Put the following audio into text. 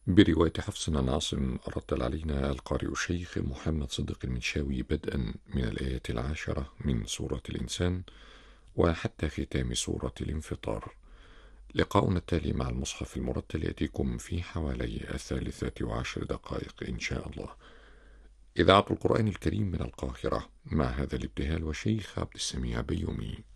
برواية حفص عن عاصم رتل علينا القارئ الشيخ محمد صدق المنشاوي بدءا من الآية 10 من سورة الإنسان وحتى ختام سورة الانفطار. لقاؤنا التالي مع المصحف المرتل يأتيكم في حوالي 13 دقائق إن شاء الله. إذاعة القرآن الكريم من القاهرة، مع هذا الابتهال والشيخ عبد السميع بيومي.